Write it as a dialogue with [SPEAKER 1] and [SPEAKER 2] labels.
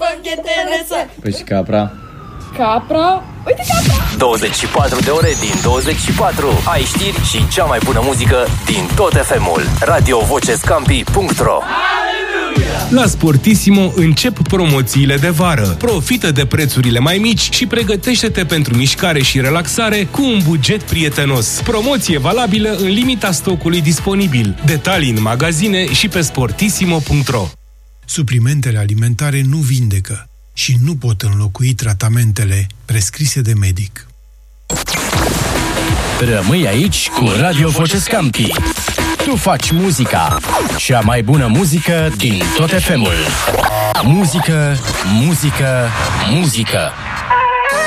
[SPEAKER 1] Păi și capra?
[SPEAKER 2] Capra? Uite capra!
[SPEAKER 3] 24 de ore din 24. Ai știri și cea mai bună muzică din tot FM-ul. radiovocescampi.ro.
[SPEAKER 4] La Sportissimo încep promoțiile de vară. Profită de prețurile mai mici și pregătește-te pentru mișcare și relaxare cu un buget prietenos. Promoție valabilă în limita stocului disponibil. Detalii în magazine și pe sportissimo.ro.
[SPEAKER 5] Suplimentele alimentare nu vindecă și nu pot înlocui tratamentele prescrise de medic.
[SPEAKER 3] Rămâi aici cu Radio Vocescampi. Tu faci muzica, cea mai bună muzică din tot FM-ul. Muzică, muzică, muzică.